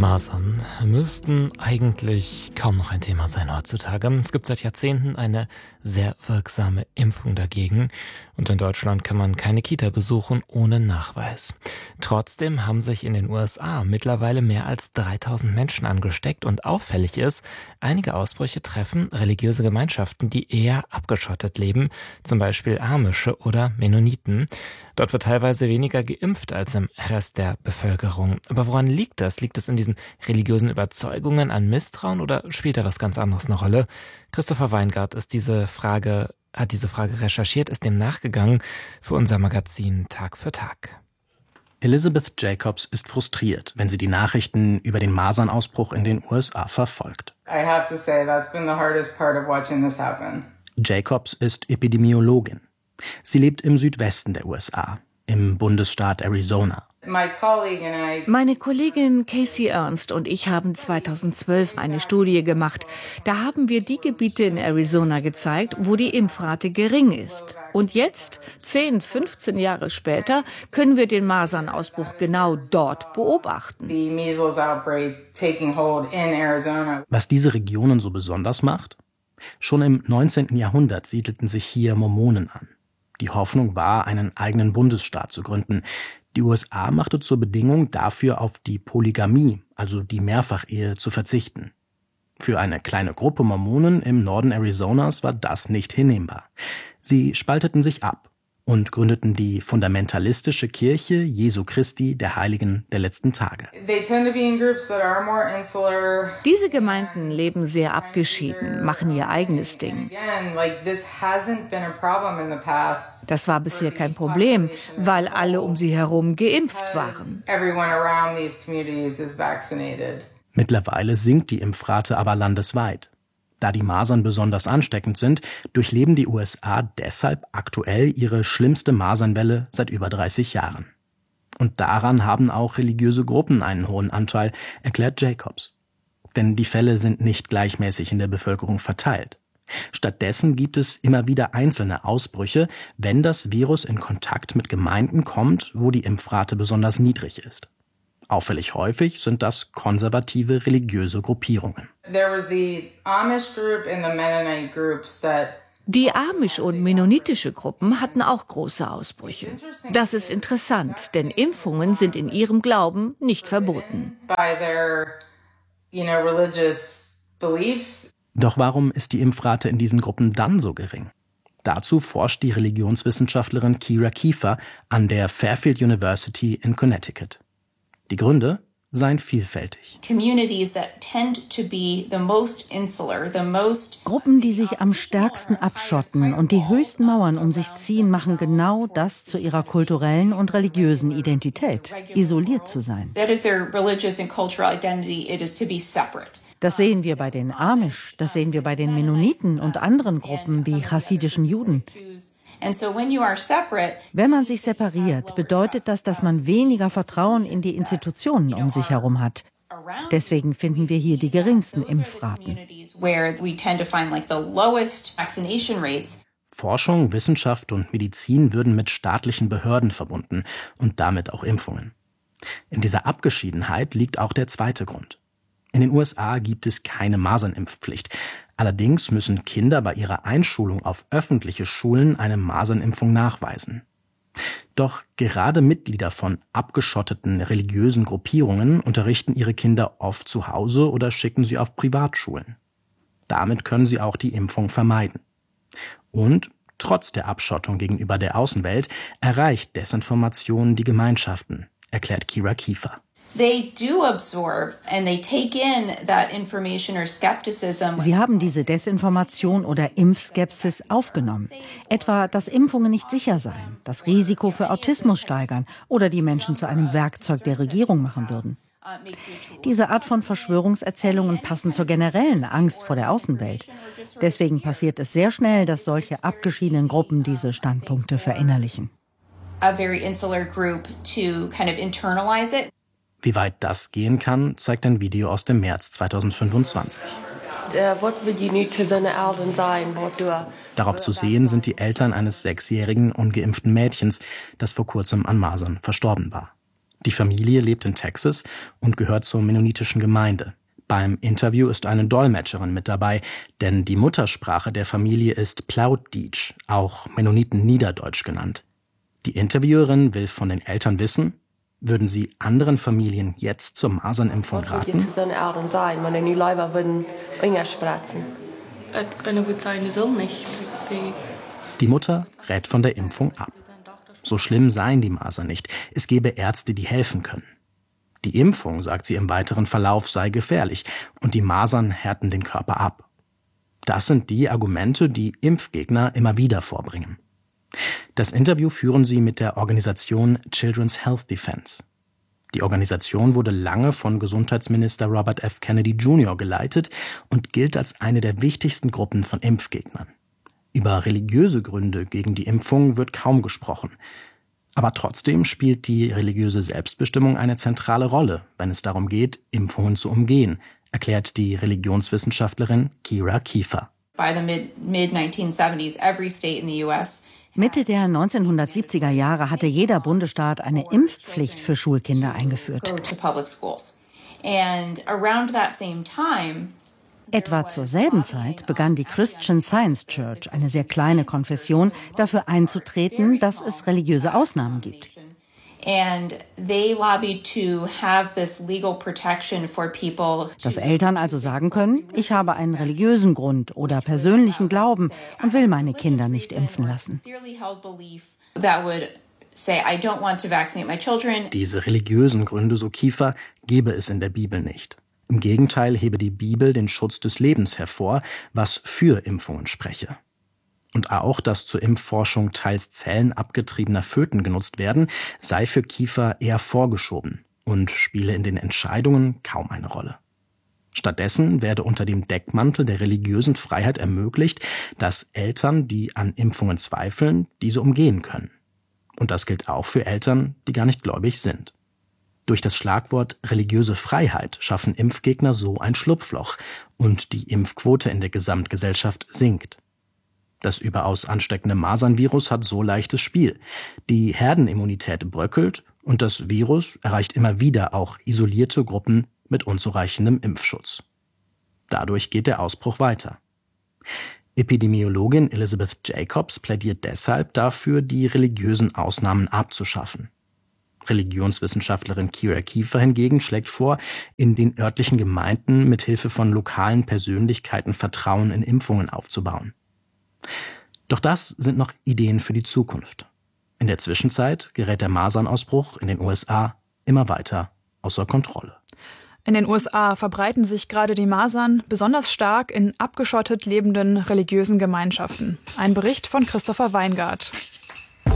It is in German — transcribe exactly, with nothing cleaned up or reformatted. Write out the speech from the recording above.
Masern müssten eigentlich kaum noch ein Thema sein heutzutage. Es gibt seit Jahrzehnten eine sehr wirksame Impfung dagegen. Und in Deutschland kann man keine Kita besuchen ohne Nachweis. Trotzdem haben sich in den U S A mittlerweile mehr als dreitausend Menschen angesteckt. Und auffällig ist, einige Ausbrüche treffen religiöse Gemeinschaften, die eher abgeschottet leben, zum Beispiel Amische oder Mennoniten. Dort wird teilweise weniger geimpft als im Rest der Bevölkerung. Aber woran liegt das? Liegt es in diesen religiösen Überzeugungen, an Misstrauen oder spielt da was ganz anderes eine Rolle? Christopher Weingart ist diese Frage, hat diese Frage recherchiert, ist dem nachgegangen für unser Magazin Tag für Tag. Elizabeth Jacobs ist frustriert, wenn sie die Nachrichten über den Masernausbruch in den U S A verfolgt. I have to say, that's been the hardest part of watching this happen. Jacobs ist Epidemiologin. Sie lebt im Südwesten der U S A, im Bundesstaat Arizona. Meine Kollegin Casey Ernst und ich haben zweitausendzwölf eine Studie gemacht. Da haben wir die Gebiete in Arizona gezeigt, wo die Impfrate gering ist. Und jetzt, zehn, fünfzehn Jahre später, können wir den Masernausbruch genau dort beobachten. Was diese Regionen so besonders macht? Schon im neunzehnten Jahrhundert siedelten sich hier Mormonen an. Die Hoffnung war, einen eigenen Bundesstaat zu gründen. Die U S A machte zur Bedingung, dafür auf die Polygamie, also die Mehrfachehe, zu verzichten. Für eine kleine Gruppe Mormonen im Norden Arizonas war das nicht hinnehmbar. Sie spalteten sich ab und gründeten die fundamentalistische Kirche Jesu Christi der Heiligen der letzten Tage. Diese Gemeinden leben sehr abgeschieden, machen ihr eigenes Ding. Das war bisher kein Problem, weil alle um sie herum geimpft waren. Mittlerweile sinkt die Impfrate aber landesweit. Da die Masern besonders ansteckend sind, durchleben die U S A deshalb aktuell ihre schlimmste Masernwelle seit über dreißig Jahren. Und daran haben auch religiöse Gruppen einen hohen Anteil, erklärt Jacobs. Denn die Fälle sind nicht gleichmäßig in der Bevölkerung verteilt. Stattdessen gibt es immer wieder einzelne Ausbrüche, wenn das Virus in Kontakt mit Gemeinden kommt, wo die Impfrate besonders niedrig ist. Auffällig häufig sind das konservative religiöse Gruppierungen. Die Amish- und mennonitische Gruppen hatten auch große Ausbrüche. Das ist interessant, denn Impfungen sind in ihrem Glauben nicht verboten. Doch warum ist die Impfrate in diesen Gruppen dann so gering? Dazu forscht die Religionswissenschaftlerin Kira Kiefer an der Fairfield University in Connecticut. Die Gründe seien vielfältig. Gruppen, die sich am stärksten abschotten und die höchsten Mauern um sich ziehen, machen genau das zu ihrer kulturellen und religiösen Identität, isoliert zu sein. Das sehen wir bei den Amish, das sehen wir bei den Mennoniten und anderen Gruppen wie chassidischen Juden. Wenn man sich separiert, bedeutet das, dass man weniger Vertrauen in die Institutionen um sich herum hat. Deswegen finden wir hier die geringsten Impfraten. Forschung, Wissenschaft und Medizin würden mit staatlichen Behörden verbunden und damit auch Impfungen. In dieser Abgeschiedenheit liegt auch der zweite Grund. In den U S A gibt es keine Masernimpfpflicht. Allerdings müssen Kinder bei ihrer Einschulung auf öffentliche Schulen eine Masernimpfung nachweisen. Doch gerade Mitglieder von abgeschotteten religiösen Gruppierungen unterrichten ihre Kinder oft zu Hause oder schicken sie auf Privatschulen. Damit können sie auch die Impfung vermeiden. Und trotz der Abschottung gegenüber der Außenwelt erreicht Desinformation die Gemeinschaften, erklärt Kira Kiefer. Sie haben diese Desinformation oder Impfskepsis aufgenommen. Etwa, dass Impfungen nicht sicher seien, das Risiko für Autismus steigern oder die Menschen zu einem Werkzeug der Regierung machen würden. Diese Art von Verschwörungserzählungen passen zur generellen Angst vor der Außenwelt. Deswegen passiert es sehr schnell, dass solche abgeschiedenen Gruppen diese Standpunkte verinnerlichen. Wie weit das gehen kann, zeigt ein Video aus dem März zweitausendfünfundzwanzig. Darauf zu sehen sind die Eltern eines sechsjährigen ungeimpften Mädchens, das vor kurzem an Masern verstorben war. Die Familie lebt in Texas und gehört zur mennonitischen Gemeinde. Beim Interview ist eine Dolmetscherin mit dabei, denn die Muttersprache der Familie ist Plautdietsch, auch Mennoniten-Niederdeutsch genannt. Die Interviewerin will von den Eltern wissen, würden sie anderen Familien jetzt zur Masernimpfung raten? Die Mutter rät von der Impfung ab. So schlimm seien die Masern nicht. Es gebe Ärzte, die helfen können. Die Impfung, sagt sie im weiteren Verlauf, sei gefährlich und die Masern härten den Körper ab. Das sind die Argumente, die Impfgegner immer wieder vorbringen. Das Interview führen sie mit der Organisation Children's Health Defense. Die Organisation wurde lange von Gesundheitsminister Robert F. Kennedy Junior geleitet und gilt als eine der wichtigsten Gruppen von Impfgegnern. Über religiöse Gründe gegen die Impfung wird kaum gesprochen. Aber trotzdem spielt die religiöse Selbstbestimmung eine zentrale Rolle, wenn es darum geht, Impfungen zu umgehen, erklärt die Religionswissenschaftlerin Kira Kiefer. Mitte der neunzehnhundertsiebziger Jahre hatte jeder Bundesstaat eine Impfpflicht für Schulkinder eingeführt. Etwa zur selben Zeit begann die Christian Science Church, eine sehr kleine Konfession, dafür einzutreten, dass es religiöse Ausnahmen gibt. Dass Eltern also sagen können, ich habe einen religiösen Grund oder persönlichen Glauben und will meine Kinder nicht impfen lassen. Diese religiösen Gründe, so Kiefer, gebe es in der Bibel nicht. Im Gegenteil hebe die Bibel den Schutz des Lebens hervor, was für Impfungen spreche. Und auch, dass zur Impfforschung teils Zellen abgetriebener Föten genutzt werden, sei für Kiefer eher vorgeschoben und spiele in den Entscheidungen kaum eine Rolle. Stattdessen werde unter dem Deckmantel der religiösen Freiheit ermöglicht, dass Eltern, die an Impfungen zweifeln, diese umgehen können. Und das gilt auch für Eltern, die gar nicht gläubig sind. Durch das Schlagwort religiöse Freiheit schaffen Impfgegner so ein Schlupfloch und die Impfquote in der Gesamtgesellschaft sinkt. Das überaus ansteckende Masernvirus hat so leichtes Spiel. Die Herdenimmunität bröckelt und das Virus erreicht immer wieder auch isolierte Gruppen mit unzureichendem Impfschutz. Dadurch geht der Ausbruch weiter. Epidemiologin Elizabeth Jacobs plädiert deshalb dafür, die religiösen Ausnahmen abzuschaffen. Religionswissenschaftlerin Kira Kiefer hingegen schlägt vor, in den örtlichen Gemeinden mit Hilfe von lokalen Persönlichkeiten Vertrauen in Impfungen aufzubauen. Doch das sind noch Ideen für die Zukunft. In der Zwischenzeit gerät der Masernausbruch in den U S A immer weiter außer Kontrolle. In den U S A verbreiten sich gerade die Masern besonders stark in abgeschottet lebenden religiösen Gemeinschaften. Ein Bericht von Christopher Weingart.